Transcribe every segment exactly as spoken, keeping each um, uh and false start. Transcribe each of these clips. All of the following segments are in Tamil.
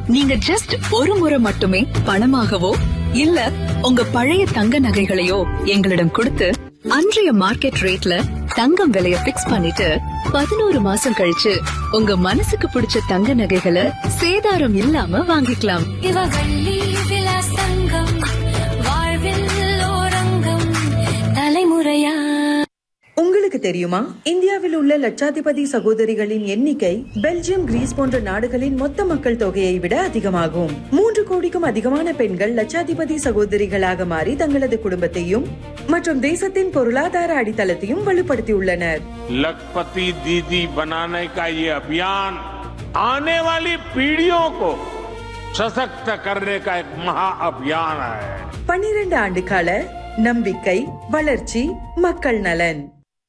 நீங்க ஜஸ்ட் ஒரு முறை மட்டுமே பணமாகவோ இல்ல உங்க பழைய தங்க நகைகளையோ எங்களிடம் கொடுத்து அன்றைய மார்க்கெட் ரேட்ல தங்கம் விலைய பிக்ஸ் பண்ணிட்டு பதினோரு மாசம் கழிச்சு உங்க மனசுக்கு பிடிச்ச தங்க நகைகளை சேதாரம் இல்லாம வாங்கிக்கலாம். இவவள்ளி விலாஸ் தங்கம், வாழ்வில் ஓரங்கம், தலைமுறையா. உங்களுக்கு தெரியுமா, இந்தியாவில் உள்ள லட்சாதிபதி சகோதரிகளின் எண்ணிக்கை பெல்ஜியம், கிரீஸ் போன்ற நாடுகளின் மொத்த மக்கள் தொகையை விட அதிகமாகும். மூன்று கோடிக்கும் அதிகமான பெண்கள் லட்சாதிபதி சகோதரிகளாக மாறி தங்களது குடும்பத்தையும் மற்றும் தேசத்தின் பொருளாதார அடித்தளத்தையும் வலுப்படுத்தியுள்ளனர். लखपति दीदी बनाने का ये अभियान आने वाली पीढ़ियों को सशक्त करने का एक महा अभियान है. பன்னிரண்டு ஆண்டு கால நம்பிக்கை, வளர்ச்சி, மக்கள் நலன்.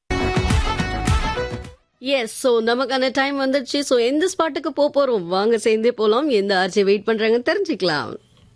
எஸ், சோ நமக்கான டைம் வந்துடுச்சு. சோ எந்த ஸ்பாட்டுக்கு போக போறோம், வாங்க சேர்ந்தே போலாம். எந்த ஆர்ஜி வெயிட் பண்றாங்கன்னு தெரிஞ்சுக்கலாம்.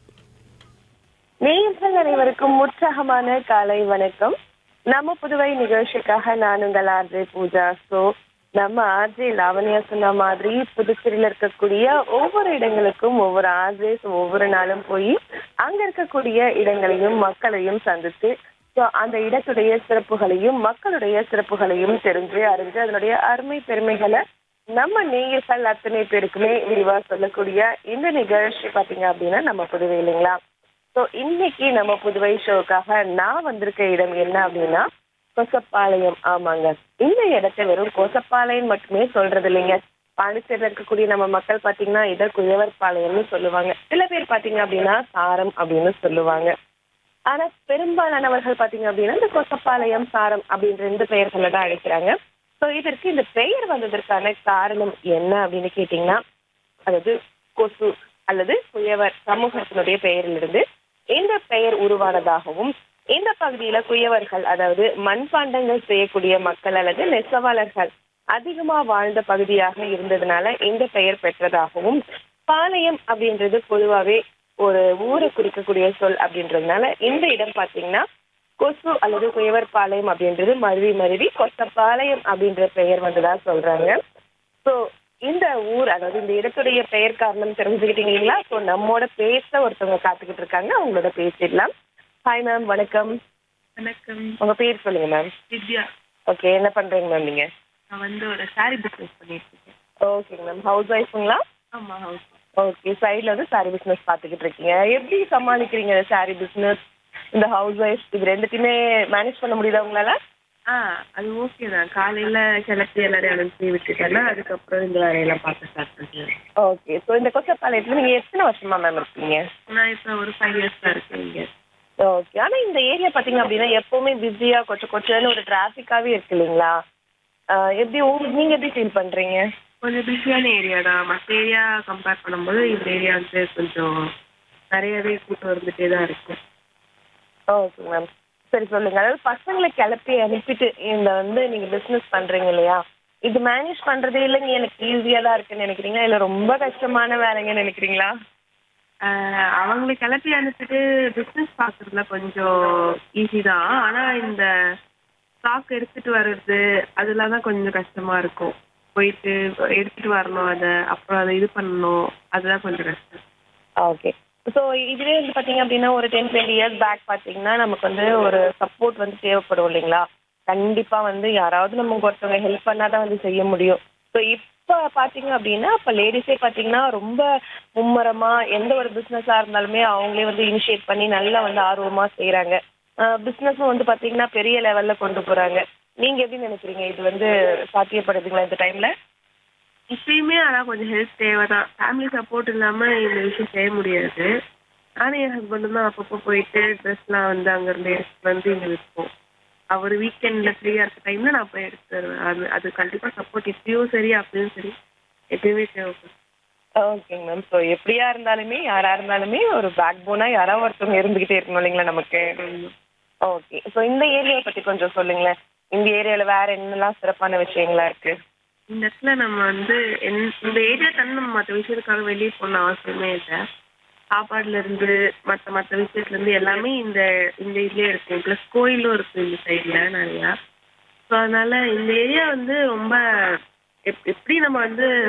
நேயர்கள் அனைவருக்கும் உற்சாகமான காலை வணக்கம். நம்ம புதுவை நிகழ்ச்சிக்காக நான் உங்கள் ஆர்ஜே பூஜா. சோ நம்ம ஆர்ஜே லாவண்யா சொன்ன மாதிரி புதுச்சேரியில இருக்கக்கூடிய ஒவ்வொரு இடங்களுக்கும் ஒவ்வொரு ஆர்ஜேஸ் ஒவ்வொரு நாளும் போய் அங்க இருக்கக்கூடிய இடங்களையும் மக்களையும் சந்தித்து அந்த இடத்துடைய சிறப்புகளையும் மக்களுடைய சிறப்புகளையும் தெரிஞ்சு அறிஞ்சு அதனுடைய அருமை பெருமைகளை நம்ம நேயர்கள் அத்தனை பேருக்குமே விரிவா சொல்லக்கூடிய இந்த நிகழ்ச்சி பாத்தீங்க அப்படின்னா நம்ம புதுவை இல்லைங்களா. ஸோ இன்னைக்கு நம்ம புதுவை ஷோக்காக நான் வந்திருக்க இடம் என்ன அப்படின்னா கொசப்பாளையம். ஆமாங்க, இந்த இடத்த வெறும் கொசப்பாளையம் மட்டுமே சொல்றது இல்லைங்க. பாண்டிச்சேரியில் இருக்கக்கூடிய நம்ம மக்கள் பாத்தீங்கன்னா இதை குயவர் பாளையம்னு சொல்லுவாங்க. சில பேர் பாத்தீங்க அப்படின்னா சாரம் அப்படின்னு சொல்லுவாங்க. ஆனா பெரும்பாலானவர்கள் பாத்தீங்க அப்படின்னா இந்த கொசப்பாளையம், சாரம் அப்படின்ற ரெண்டு பெயர்களை தான் அழைக்கிறாங்க. ஸோ இதற்கு இந்த பெயர் வந்ததற்கான காரணம் என்ன அப்படின்னு கேட்டீங்கன்னா, அதாவது கொசு அல்லது குயவர் சமூகத்தினுடைய பெயரிலிருந்து இந்த பெயர் உருவானதாகவும், இந்த பகுதியில குயவர்கள் அதாவது மண்பாண்டங்கள் செய்யக்கூடிய மக்கள் அல்லது நெசவாளர்கள் அதிகமா வாழ்ந்த பகுதியாக இருந்ததுனால இந்த பெயர் பெற்றதாகவும், பாளையம் அப்படின்றது பொதுவாவே ஒரு ஊரை குறிக்கக்கூடிய சொல் அப்படின்றதுனால இந்த இடம் பாத்தீங்கன்னா கொசு அல்லது குயவர் பாளையம் அப்படின்றது மருவி மருவி கொசப்பாளையம் அப்படின்ற பெயர் வந்ததா சொல்றாங்க. ஸோ இந்த ஊர் அதாவது இந்த இடத்துடைய பெயர் காரணம் தெரிஞ்சுக்கிட்டீங்களா? ஸோ நம்மோட பேச ஒருத்தவங்க காத்துக்கிட்டு இருக்காங்க, அவங்களோட பேசிடலாம். ஹாய் மேம், வணக்கம். வணக்கம். உங்க பேர் சொல்லுங்க மேம். வித்யா. ஓகே, என்ன பண்றீங்க மேம் நீங்க? நான் வந்து ஒரு சாரி பிசினஸ் பண்ணிட்டு இருக்கேன். ஓகேங்க மேம். ஹவுஸ் ஒய்ஃபுங்களா? ஆமா, ஹவுஸ். ஓகே, சைட்ல வந்து சாரி பிசினஸ் பாத்துக்கிட்டு இருக்கீங்க. எப்படி சமாளிக்கிறீங்க சாரி பிசினஸ், இந்த ஹவுஸ் ஒய்ஃப் இது ரெண்டுத்தையுமே மேனேஜ் பண்ண முடியுதா உங்களால? ஆ அது ஓகே தான். காலையில கிளப்பி எல்லாரையும் அனுப்பி விட்டுட்டேன்னா அதுக்கப்புறம் இந்த வேலையெல்லாம் பார்க்க ஸ்டார்ட் பண்ணுறேன். ஓகே, ஸோ இந்த கொசப்பாளையத்துல நீங்க எத்தனை வருஷமா மேம் இருக்கீங்க? நான் இப்போ ஒரு ஃபைவ் இயர்ஸ் தான் இருக்கேன் இங்க. ஓகே, ஆனா இந்த ஏரியா பாத்தீங்க அப்படின்னா எப்பவுமே பிஸியா கொச்ச கொச்சன்னு ஒரு டிராஃபிக்காவே இருக்கு இல்லைங்களா? எப்படி உங்களுக்கு நீங்க எப்படி ஃபீல் பண்றீங்க? கொஞ்சம் பிஸியான ஏரியா தான். மற்ற ஏரியா கம்பேர் பண்ணும்போது இந்த ஏரியா வந்து கொஞ்சம் நிறையவே கூட்டம் வந்துட்டே தான் இருக்கும். ஓகே மேம், சரி சொல்லுங்க. அதாவது பசங்களை கிளப்பி அனுப்பிட்டு இந்த வந்து நீங்க பிசினஸ் பண்றீங்க இல்லையா, இது மேனேஜ் பண்றதே இல்லைங்க எனக்கு ஈஸியா தான் இருக்குன்னு நினைக்கிறீங்களா இல்ல ரொம்ப கஷ்டமான வேலைங்கன்னு நினைக்கிறீங்களா? அவங்களை கிளப்பி அனுப்பிட்டு பிஸ்னஸ் பார்க்குறதுல கொஞ்சம் ஈஸி தான். ஆனால் இந்த ஸ்டாக் எடுத்துகிட்டு வர்றது அதெல்லாம் தான் கொஞ்சம் கஷ்டமாக இருக்கும். போயிட்டு எடுத்துகிட்டு வரணும், அதை அப்புறம் அதை இது பண்ணணும், அதுதான் கொஞ்சம் கஷ்டம். ஓகே, ஸோ இதுவே வந்து பார்த்தீங்க அப்படின்னா ஒரு டென் டுவெண்ட்டி இயர்ஸ் பேக் பார்த்தீங்கன்னா நமக்கு வந்து ஒரு சப்போர்ட் வந்து தேவைப்படும் இல்லைங்களா? கண்டிப்பாக வந்து யாராவது நமக்கு ஒருத்தவங்க ஹெல்ப் பண்ணால் தான் வந்து செய்ய முடியும். ஸோ இப்போ பார்த்தீங்க அப்படின்னா இப்போ லேடிஸே பார்த்தீங்கன்னா ரொம்ப மும்மரமாக எந்த ஒரு பிஸ்னஸாக இருந்தாலுமே அவங்களே வந்து இனிஷியேட் பண்ணி நல்லா வந்து ஆர்வமாக செய்கிறாங்க. பிஸ்னஸும் வந்து பார்த்தீங்கன்னா பெரிய லெவலில் கொண்டு போகிறாங்க. நீங்கள் எப்படி நினைக்கிறீங்க, இது வந்து சாத்தியப்படுதுங்களா இந்த டைமில்? இப்பயுமே ஆனால் கொஞ்சம் ஹெல்ப் தேவை தான். ஃபேமிலி சப்போர்ட் இல்லாமல் இந்த விஷயம் செய்ய முடியாது. நானும் என் ஹஸ்பண்டும் தான் அப்பப்போ போயிட்டு ட்ரெஸ்லாம் வந்து அங்கேருந்து எடுத்து வந்து இங்கே விற்போம். அவர் வீக்கெண்டில் ஃப்ரீயாக இருக்க டைமில் நான் போய் எடுத்து தருவேன். அது அது கண்டிப்பாக சப்போர்ட் இப்பயும் சரி அப்பயும் சரி எப்பயுமே தேவைப்படும். ஓகேங்க மேம். ஸோ எப்படியா இருந்தாலுமே யாராக இருந்தாலுமே ஒரு பேக் போனாக யாராவது ஒருத்தவங்க இருந்துக்கிட்டே இருக்கணும் இல்லைங்களா நமக்கு? ஓகே, ஸோ இந்த ஏரியாவை பற்றி கொஞ்சம் சொல்லுங்களேன். இந்த ஏரியாவில் வேறு என்னெல்லாம் சிறப்பான விஷயங்களா இருக்குது? இந்த இடத்துல நம்ம வந்து என் இந்த ஏரியா தண்ணி நம்ம மற்ற விஷயத்துக்காக வெளியே போன அவசியமே இல்லை. சாப்பாடுலேருந்து மற்ற மற்ற விஷயத்துலேருந்து எல்லாமே இந்த இந்த இதுலேயே இருக்குது. ப்ளஸ் கோயிலும் இருக்குது இந்த சைடில் நிறையா. ஸோ அதனால் இந்த ஏரியா வந்து ரொம்ப எப் எப்படி நம்ம வந்து